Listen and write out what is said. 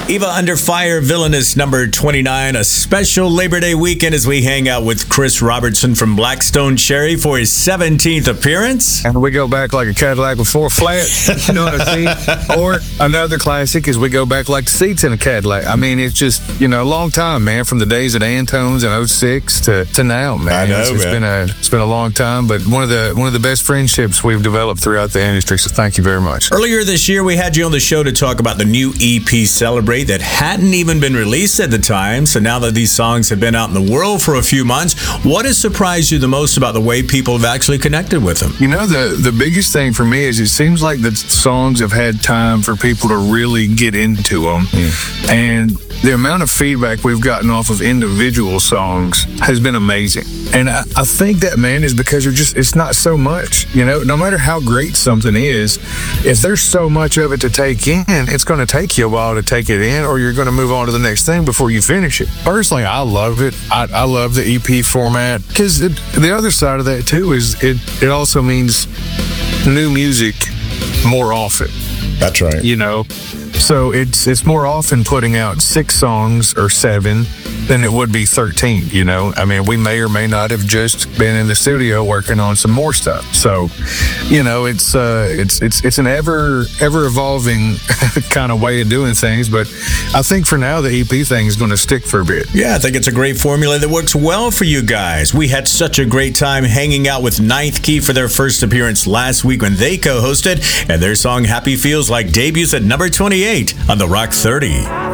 Eva Under Fire, Villainous number 29, a special Labor Day weekend as we hang out with Chris Robertson from Blackstone Cherry for his 17th appearance. And we go back like a Cadillac with four flats, you know what I mean? Or another classic is we go back like seats in a Cadillac. I mean, it's just, a long time, man, from the days at Antone's in 06 to now, man. I know, it's been a long time, but one of the best friendships we've developed throughout the industry, so thank you very much. Earlier this year, we had you on the show to talk about the new EP, Celebrate, that hadn't even been released at the time. So now that these songs have been out in the world for a few months, what has surprised you the most about the way people have actually connected with them? The biggest thing for me is it seems like the songs have had time for people to really get into them. And the amount of feedback we've gotten off of individual songs has been amazing. And I think that, man, is because it's not so much, no matter how great something is, if there's so much of it to take in, it's going to take you a while to take it in, or you're going to move on to the next thing before you finish it. Personally, I love it. I love the EP format because the other side of that too is it also means new music more often. That's right. So it's more often putting out 6 songs or 7 than it would be 13, I mean, we may or may not have just been in the studio working on some more stuff. So, it's an ever evolving kind of way of doing things, but I think for now the EP thing is going to stick for a bit. Yeah, I think it's a great formula that works well for you guys. We had such a great time hanging out with Ninth Key for their first appearance last week when they co-hosted, and their song Happy Feels Like debuts at number 28 on the Rock 30.